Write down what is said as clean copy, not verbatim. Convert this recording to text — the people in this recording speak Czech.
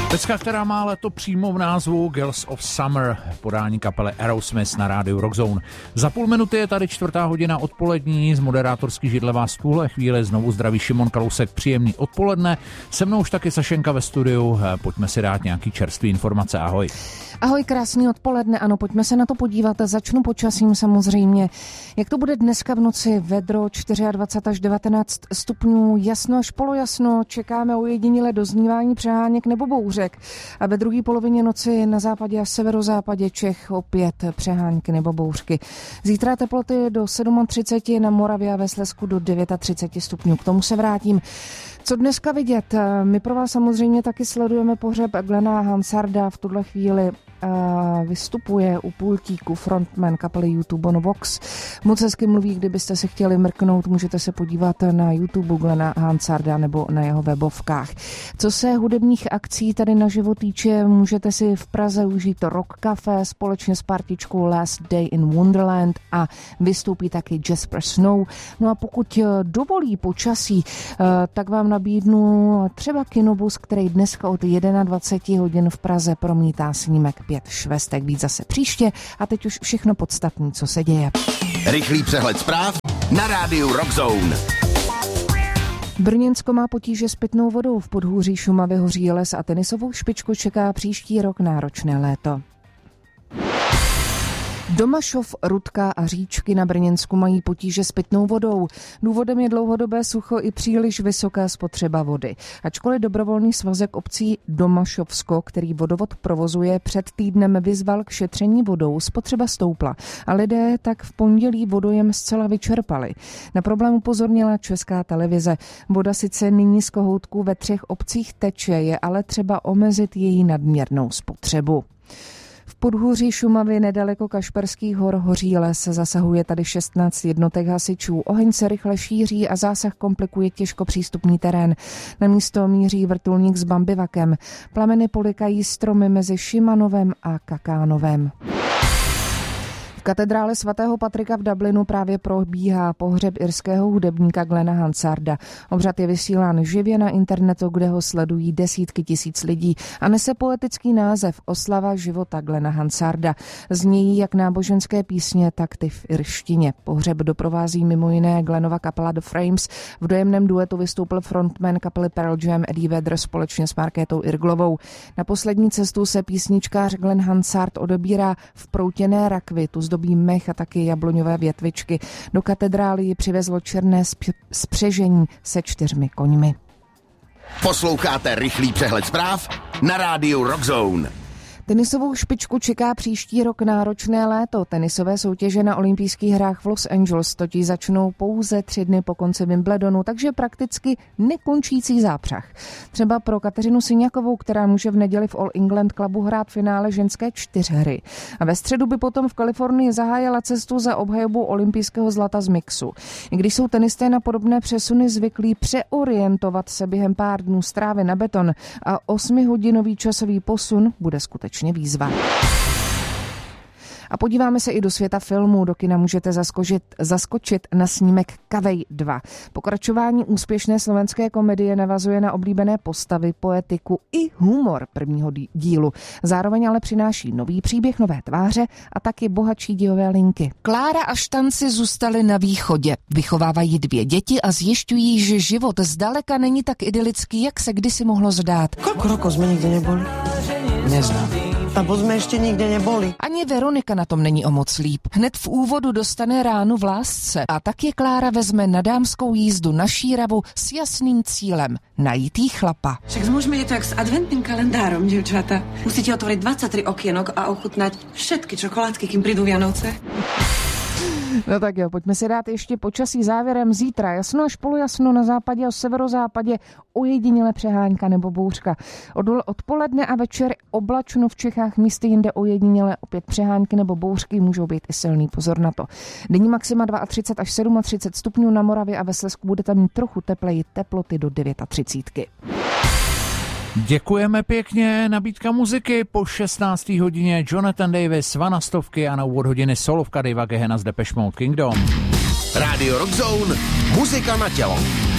Pecka, která má leto přímo v názvu, Girls of Summer, podání kapely Aerosmith na rádiu Rockzone. Za půl minuty je tady 4:00 odpolední, z moderátorský židle vás v tuhle chvíli znovu zdraví Šimon Kalousek, příjemný odpoledne. Se mnou už taky Sašenka ve studiu, pojďme si dát nějaký čerstvý informace, ahoj. Ahoj, krásný odpoledne, ano, pojďme se na to podívat. Začnu počasím samozřejmě. Jak to bude dneska v noci? Vedro 24 až 19 stupňů, jasno až polojasno, čekáme ojediněle doznívání přeháněk nebo bouřek. A ve druhé polovině noci na západě a severozápadě Čech opět přehánky nebo bouřky. Zítra teploty do 37, na Moravě a ve Slezsku do 39 stupňů. K tomu se vrátím. Co dneska vidět? My pro vás samozřejmě taky sledujeme pohřeb Glena Hansarda. V tuhle chvíli vystupuje u pultíku frontman kapely U2 Bono Vox. Moc hezky mluví, kdybyste se chtěli mrknout, můžete se podívat na YouTube Glena Hansarda nebo na jeho webovkách. Co se hudebních akcí tady naživo týče, můžete si v Praze užít Rock Café společně s partičkou Last Day in Wonderland a vystoupí taky Jasper Snow. No a pokud dovolí počasí, tak vám nabídnu třeba kinobus, který dneska od 21 hodin v Praze promítá snímek 5 švestek. Víc zase příště a teď už všechno podstatné, co se děje. Rychlý přehled zpráv na rádiu Rockzone. Brněnsko má potíže s pitnou vodou, v podhůří Šumavy hoří les a tenisovou špičku čeká příští rok náročné léto. Domašov, Rudka a Říčky na Brněnsku mají potíže s pitnou vodou. Důvodem je dlouhodobé sucho i příliš vysoká spotřeba vody. Ačkoliv dobrovolný svazek obcí Domašovsko, který vodovod provozuje, před týdnem vyzval k šetření vodou, spotřeba stoupla a lidé tak v pondělí vodojem zcela vyčerpali. Na problém upozornila Česká televize. Voda sice nyní z kohoutků ve 3 obcích teče, je ale třeba omezit její nadměrnou spotřebu. V podhůří Šumavy nedaleko Kašperských hor hoří les, zasahuje tady 16 jednotek hasičů. Oheň se rychle šíří a zásah komplikuje těžko přístupný terén. Na místo míří vrtulník s bambivakem. Plameny polikají stromy mezi Šimanovem a Kakánovem. V katedrále svatého Patrika v Dublinu právě probíhá pohřeb irského hudebníka Glena Hansarda. Obřad je vysílán živě na internetu, kde ho sledují desítky tisíc lidí a nese poetický název Oslava života Glena Hansarda. Znějí jak náboženské písně, tak ty v irštině. Pohřeb doprovází mimo jiné Glenova kapela The Frames. V dojemném duetu vystoupil frontman kapely Pearl Jam Eddie Vedder společně s Markétou Irglovou. Na poslední cestu se písničkář Glen Hansard odebírá v proutěné rakvi, tu zdobí mech a taky jabloňové větvičky. Do katedrály ji přivezlo černé spřežení se 4 koňmi. Posloucháte rychlý přehled zpráv na rádiu Rockzone. Tenisovou špičku čeká příští rok náročné léto. Tenisové soutěže na olympijských hrách v Los Angeles totiž začnou pouze 3 dny po konci Wimbledonu, takže prakticky nekončící zápřah. Třeba pro Kateřinu Syňakovou, která může v neděli v All England Clubu hrát finále ženské 4hry. A ve středu by potom v Kalifornii zahájila cestu za obhajobou olympijského zlata z mixu. I když jsou tenisté na podobné přesuny zvyklí přeorientovat se během pár dnů strávy na beton a 8hodinový časový posun bude skutečně výzva. A podíváme se i do světa filmu. Do kina můžete zaskočit na snímek Kavej 2. Pokračování úspěšné slovenské komedie navazuje na oblíbené postavy, poetiku i humor prvního dílu. Zároveň ale přináší nový příběh, nové tváře a taky bohatší dějové linky. Klára a Štanci zůstali na východě. Vychovávají 2 děti a zjišťují, že život zdaleka není tak idylický, jak se kdysi mohlo zdát. Koľko rokov sme nikde neboli? Neznám. Tam sme ešte nikde neboli. Ani Veronika na tom není o moc líp. Hned v úvodu dostane ránu v lásce a tak je Klára vezme na dámskou jízdu na Šíravu s jasným cílem najít jí chlapa. Však s mužmi je to jak s adventným kalendárom, dievčata. Musíte otvoriť 23 okienok a ochutnať všetky čokoládky, kým prídu Vianoce. No tak jo, pojďme si dát ještě počasí závěrem. Zítra jasno až polojasno, na západě a severozápadě ojediněle přehánka nebo bouřka. Odpoledne a večer oblačno v Čechách, místy jinde ojediněle opět přehánky nebo bouřky, můžou být i silný, pozor na to. Denní maxima 32 až 37 stupňů, na Moravě a ve Slezsku bude tam mít trochu tepleji, teploty do 39. Děkujeme pěkně, nabídka muziky po 16. hodině Jonathan Davis, Vana Stovky a na úvod hodiny solovka Davea Gehena z Depeche Mode Kingdom. Radio Rockzone, muzika na tělo.